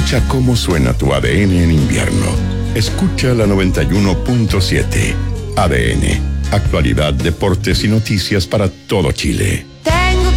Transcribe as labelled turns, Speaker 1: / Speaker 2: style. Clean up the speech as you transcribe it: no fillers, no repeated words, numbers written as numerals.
Speaker 1: Escucha cómo suena tu ADN en invierno. Escucha la 91.7. ADN. Actualidad, deportes y noticias para todo Chile.